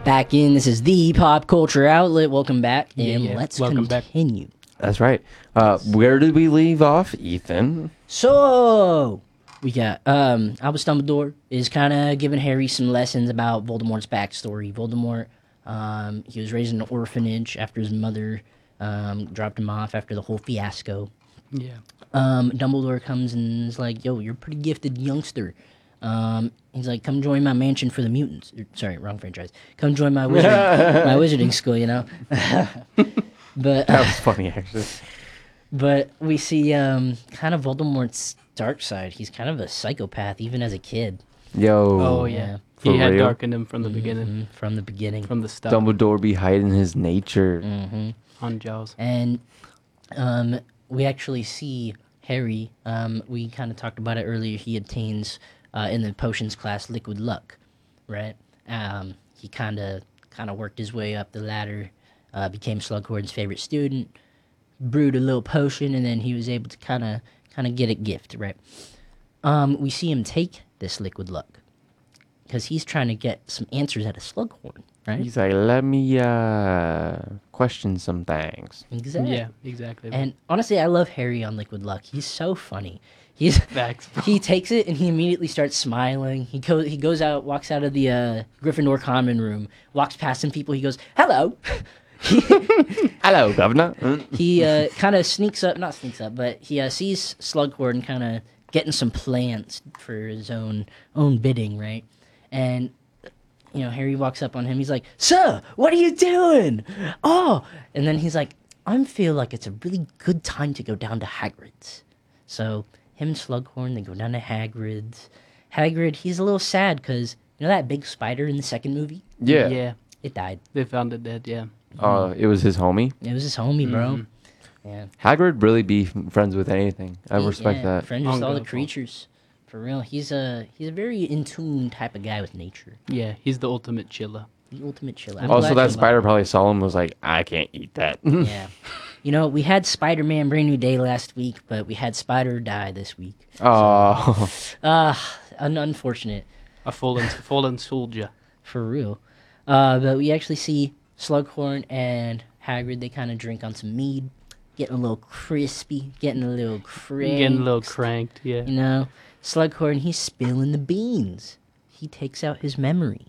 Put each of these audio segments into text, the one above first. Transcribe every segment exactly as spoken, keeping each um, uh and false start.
Back in. This is the Pop Culture Outlet. Welcome back, Yeah, and yeah. let's Welcome back. continue. That's right. Uh, where did we leave off, Ethan? So we got um, Albus Dumbledore is kind of giving Harry some lessons about Voldemort's backstory. Voldemort, um, he was raised in an orphanage after his mother um, dropped him off after the whole fiasco. Yeah. Um, Dumbledore comes and is like, "Yo, you're a pretty gifted youngster." Um, he's like, "Come join my mansion for the mutants." Er, Sorry, wrong franchise. Come join my wizard, my wizarding school. You know. But That was funny, actually. but we see um, kind of Voldemort's dark side. He's kind of a psychopath, even as a kid. Yo. Oh, yeah. For He had real? darkened him from the beginning, Mhm, from the beginning. from the start. Dumbledore be hiding his nature. hmm On Jaws. And um, we actually see Harry. Um, we kind of talked about it earlier. He obtains uh, in the potions class liquid luck, right? Um, he kind of kind of worked his way up the ladder, uh, became Slughorn's favorite student, brewed a little potion, and then he was able to kind of kind of get a gift, right? Um, we see him take this liquid luck because he's trying to get some answers out of Slughorn, right? He's like, let me uh, question some things. Exactly. Yeah, exactly. And honestly, I love Harry on Liquid Luck. He's so funny. He's Facts. he takes it and he immediately starts smiling. He goes he goes out, walks out of the uh, Gryffindor common room, walks past some people. He goes, "Hello." Hello, Governor. He uh, kind of sneaks up, not sneaks up, but he uh, sees Slughorn kind of getting some plans for his own own bidding, right? And you know, Harry walks up on him. He's like, "Sir, what are you doing?" Oh, and then he's like, "I feel like it's a really good time to go down to Hagrid's." So him and Slughorn, they go down to Hagrid's. Hagrid, he's a little sad because you know that big spider in the second movie? Yeah. Yeah. It died. They found it dead, yeah. Uh, it was his homie. It was his homie, bro. Mhm. Yeah. Hagrid really be f- friends with anything. I He- respect yeah, that. Friends with On all the God, creatures. For real. He's a he's a very in tune type of guy with nature. Yeah, he's the ultimate chiller. The ultimate chill. I'm Also, glad that you- spider probably saw him and was like, I can't eat that. Yeah. You know, we had Spider-Man Brand New Day last week, but we had Spider die this week. Oh. Ah, un- unfortunate. A fallen fallen soldier. For real. Uh, but we actually see Slughorn and Hagrid, they kind of drink on some mead, getting a little crispy, getting a little crazy. Getting a little cranked, yeah. You know, Slughorn, he's spilling the beans. He takes out his memory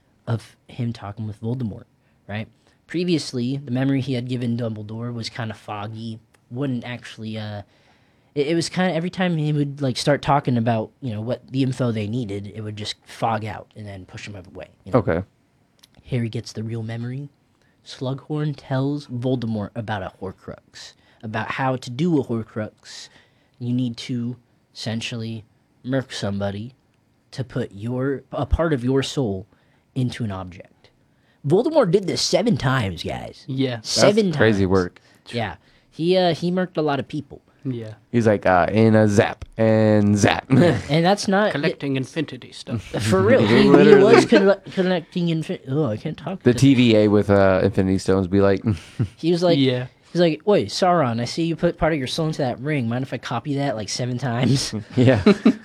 of him talking with Voldemort, right? Previously, the memory he had given Dumbledore was kind of foggy, wouldn't actually, uh, it, it was kind of, every time he would, like, start talking about, you know, what the info they needed, it would just fog out and then push him away. You know? Okay. Harry gets the real memory. Slughorn tells Voldemort about a Horcrux, about how to do a Horcrux. You need to essentially murk somebody to put your a part of your soul into an object. Voldemort did this seven times, guys. Yeah. Seven That's crazy times. work. Yeah, he uh, he murked a lot of people, Yeah. He's like, uh, in a zap and zap. and that's not Collecting infinity stuff. for real. He, he Literally. was colle- collecting infin- Oh, I can't talk. The to- T V A with uh, Infinity Stones be like, He was like, yeah. He's like, "Wait, Sauron, I see you put part of your soul into that ring. Mind if I copy that like seven times?" yeah.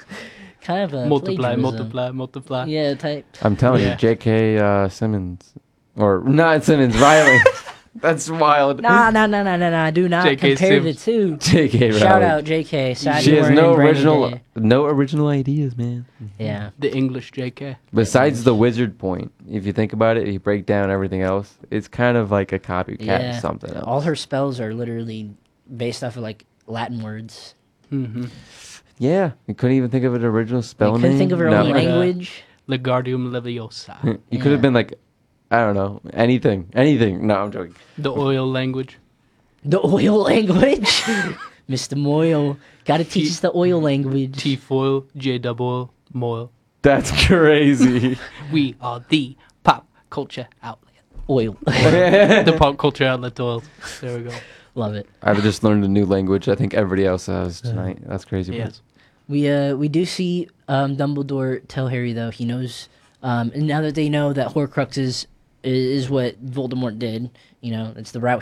Kind of a Multiply, plagiarism. multiply, multiply. Yeah, type. I'm telling Yeah. you, J K. Uh, Simmons. Or not Simmons, Riley. That's wild. Nah, nah, nah, nah, nah, nah. Do not J K compare the Sims. two. J K. Riley. Shout out J K. Sad She you has weren't no in Brand New original, Day. no original ideas, man. Yeah, The English J K. Besides the wizard point, if you think about it, if you break down everything else, it's kind of like a copycat yeah. of something else. All her spells are literally based off of like Latin words. Mm-hmm. Yeah, you couldn't even think of an original spell I couldn't name. think of her No. own Like, uh, language. Legardium Leviosa. You Yeah. could have been like, I don't know, anything, anything. No, I'm joking. The oil language. The oil language. Mister Moyle, gotta teach T- us the oil language. T-foil, J-double, moil. That's crazy. We are the pop culture outlet. Oil. The pop culture outlet oil. There we go. Love it. I've just learned a new language. I think everybody else has tonight. That's crazy. Yes. We uh we do see um, Dumbledore tell Harry though he knows um and now that they know that Horcruxes is, is what Voldemort did, you know, it's the route